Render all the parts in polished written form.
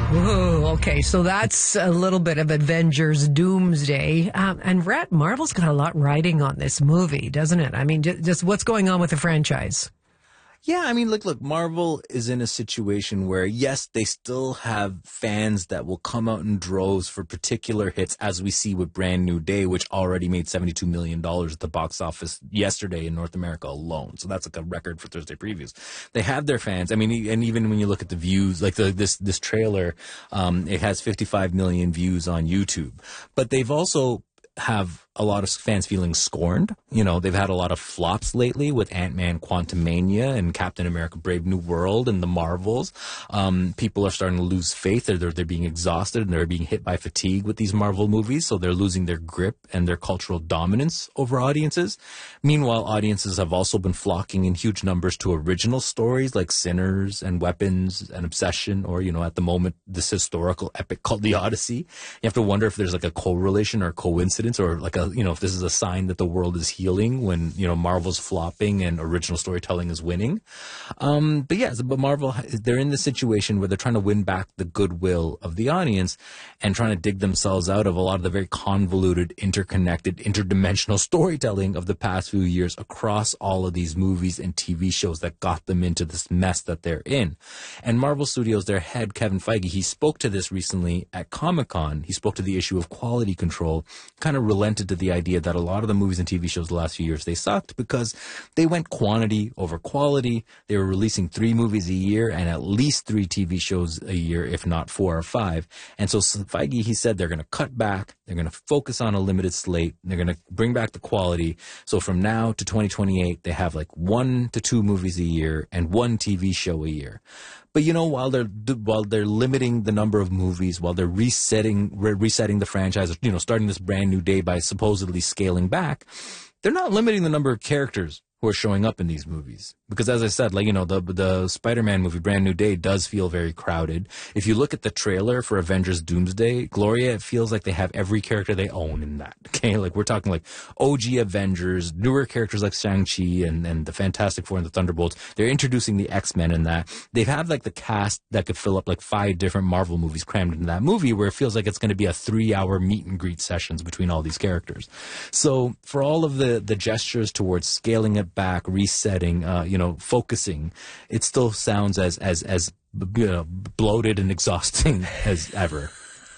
Whoa, okay, so that's a little bit of Avengers Doomsday. And Marvel's got a lot riding on this movie, doesn't it? I mean, just what's going on with the franchise? Yeah, I mean, look, Marvel is in a situation where, yes, they still have fans that will come out in droves for particular hits, as we see with Brand New Day, which already made $72 million at the box office yesterday in North America alone. So that's like a record for Thursday previews. They have their fans. I mean, and even when you look at the views, like this trailer, it has 55 million views on YouTube. But they've also have a lot of fans feeling scorned. You know, they've had a lot of flops lately with Ant-Man Quantumania and Captain America Brave New World and the Marvels. People are starting to lose faith. They're being exhausted and they're being hit by fatigue with these Marvel movies. So they're losing their grip and their cultural dominance over audiences. Meanwhile, audiences have also been flocking in huge numbers to original stories like Sinners and Weapons and Obsession, or, you know, at the moment, this historical epic called The Odyssey. You have to wonder if there's like a correlation or coincidence, or like a, you know, if this is a sign that the world is healing when, you know, Marvel's flopping and original storytelling is winning. But Marvel, they're in the situation where they're trying to win back the goodwill of the audience and trying to dig themselves out of a lot of the very convoluted, interconnected, interdimensional storytelling of the past few years across all of these movies and TV shows that got them into this mess that they're in. And Marvel Studios, their head, Kevin Feige, he spoke to this recently at Comic-Con. He spoke to the issue of quality control, kind of relented to the idea that a lot of the movies and TV shows the last few years, they sucked because they went quantity over quality. They were releasing 3 movies a year and at least 3 TV shows a year, if not 4 or 5. And so Feige, he said they're going to cut back. They're going to focus on a limited slate. They're going to bring back the quality. So from now to 2028, they have like 1 to 2 movies a year and 1 TV show a year. But, you know, while they're limiting the number of movies, while they're resetting the franchise, you know, starting this Brand New Day by supposedly scaling back, they're not limiting the number of characters who are showing up in these movies. Because as I said, like, you know, the Spider-Man movie, Brand New Day, does feel very crowded. If you look at the trailer for Avengers Doomsday, Gloria, it feels like they have every character they own in that. Okay, like we're talking like OG Avengers, newer characters like Shang-Chi and the Fantastic Four and the Thunderbolts. They're introducing the X-Men in that. They've had like the cast that could fill up like 5 different Marvel movies crammed into that movie, where it feels like it's going to be a 3-hour meet and greet sessions between all these characters. So for all of the gestures towards scaling it back, resetting, focusing, it still sounds as bloated and exhausting as ever.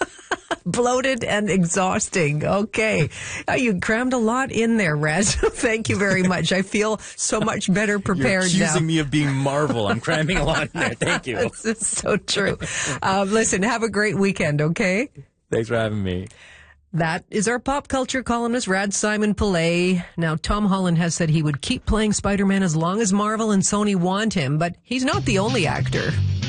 Bloated and exhausting. Okay. You crammed a lot in there, Raz. Thank you very much. I feel so much better prepared now. You're accusing me of being Marvel. I'm cramming a lot in there. Thank you. It's so true. Listen, have a great weekend, okay? Thanks for having me. That is our pop culture columnist, Rad Simon Pillay. Now, Tom Holland has said he would keep playing Spider-Man as long as Marvel and Sony want him, but he's not the only actor.